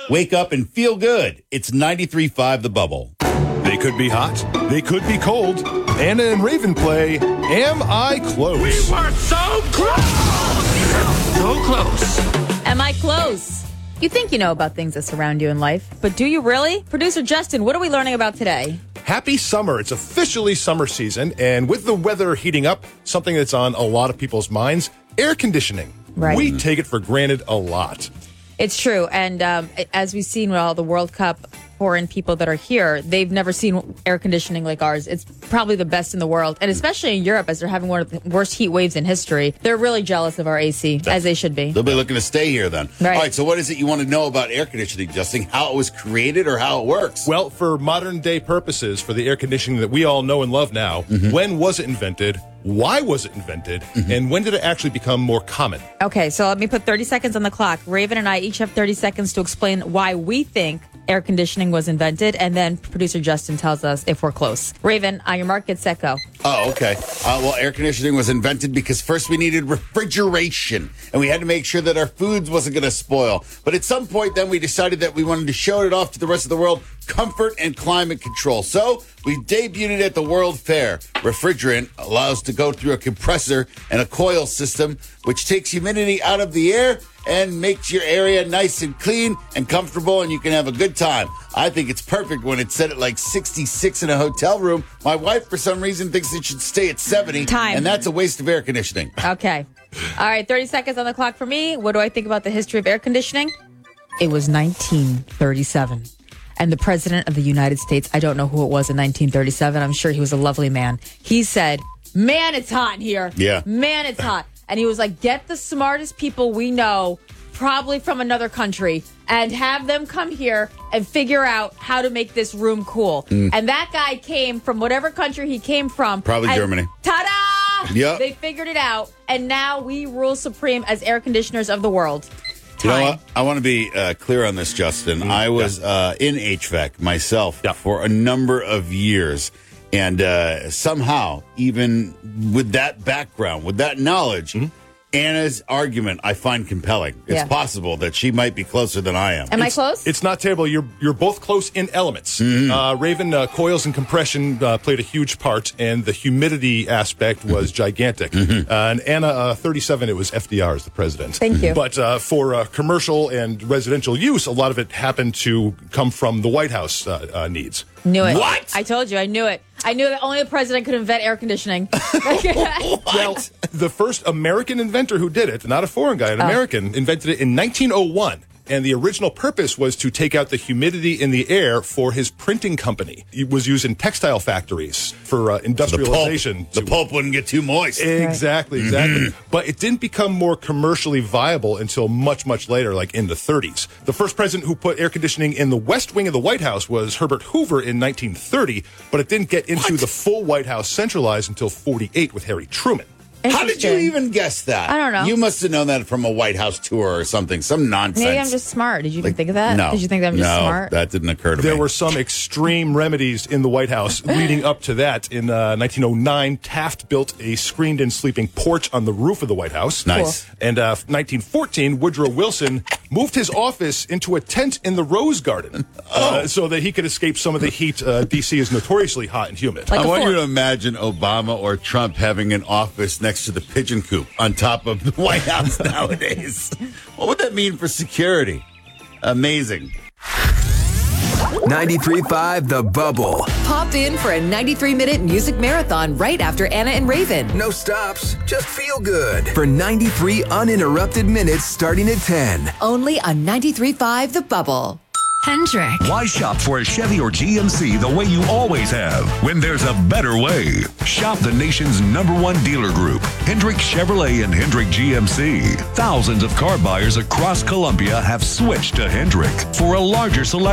Wake up and feel good. It's 93.5 The Bubble. They could be hot. They could be cold. Anna and Raven play Am I Close? We were so close! So close. Am I close? You think you know about things that surround you in life, but do you really? Producer Justin, what are we learning about today? Happy summer. It's officially summer season, and with the weather heating up, something that's on a lot of people's minds, air conditioning. Right. We take it for granted a lot. It's true, and as we've seen with all the World Cup foreign people that are here, they've never seen air conditioning like ours. It's probably the best in the world, and especially in Europe, as they're having one of the worst heat waves in history. They're really jealous of our AC, as they should be. They'll be looking to stay here then. Right. All right, so what is it you want to know about air conditioning, Justin? How it was created or how it works? Well, for modern day purposes, for the air conditioning that we all know and love now, when was it invented? Why was it invented? And when did it actually become more common? Okay, so let me put 30 seconds on the clock. Raven and I each have 30 seconds to explain why we think air conditioning was invented, and then producer Justin tells us if we're close. Raven, on your mark, get set, go. Oh, okay. Well, air conditioning was invented because first we needed refrigeration, and we had to make sure that our foods wasn't going to spoil. But at some point, then we decided that we wanted to show it off to the rest of the world, comfort and climate control. So we debuted it at the World Fair. Refrigerant allows to go through a compressor and a coil system, which takes humidity out of the air and makes your area nice and clean and comfortable, and you can have a good time. I think it's perfect when it's set at like 66 in a hotel room. My wife, for some reason, thinks it should stay at 70. Time. And that's a waste of air conditioning. Okay. All right, 30 seconds on the clock for me. What do I think about the history of air conditioning? It was 1937. And the president of the United States, I don't know who it was in 1937. I'm sure he was a lovely man. He said, man, it's hot in here. Yeah. Man, it's hot. And he was like, get the smartest people we know, probably from another country, and have them come here and figure out how to make this room cool. And that guy came from whatever country he came from. Probably and Germany. Ta-da! Yep. They figured it out. And now we rule supreme as air conditioners of the world. You know what? I want to be clear on this, Justin. I was in HVAC myself for a number of years. And somehow, even with that background, with that knowledge, Anna's argument I find compelling. It's possible that she might be closer than I am. Am I close? It's not terrible. You're both close in elements. Raven, coils and compression played a huge part, and the humidity aspect was gigantic. And Anna, 37, it was FDR as the president. Thank you. But for commercial and residential use, a lot of it happened to come from the White House needs. Knew it. What? I told you. I knew it. I knew that only a president could invent air conditioning. Well, the first American inventor who did it, not a foreign guy, an American, invented it in 1901. And the original purpose was to take out the humidity in the air for his printing company. It was used in textile factories for industrialization. The pulp wouldn't get too moist. Exactly. But it didn't become more commercially viable until much, much later, like in the 30s. The first president who put air conditioning in the West Wing of the White House was Herbert Hoover in 1930, but it didn't get into the full White House centralized until 48 with Harry Truman. How did you even guess that? I don't know. You must have known that from a White House tour or something. Some nonsense. Maybe I'm just smart. Did you even think of that? No. Did you think that I'm just smart? That didn't occur to me. There were some extreme remedies in the White House leading up to that. In 1909, Taft built a screened-in sleeping porch on the roof of the White House. Nice. Cool. And 1914, Woodrow Wilson moved his office into a tent in the Rose Garden so that he could escape some of the heat. D.C. is notoriously hot and humid. Like I a want you fort. to imagine Obama or Trump having an office next to the pigeon coop on top of the White House nowadays. What would that mean for security? Amazing. 93.5 The Bubble. Popped in for a 93-minute music marathon right after Anna and Raven. No stops, just feel good. For 93 uninterrupted minutes starting at 10. Only on 93.5 The Bubble. Hendrick. Why shop for a Chevy or GMC the way you always have when there's a better way? Shop the nation's #1 dealer group, Hendrick Chevrolet and Hendrick GMC. Thousands of car buyers across Columbia have switched to Hendrick for a larger selection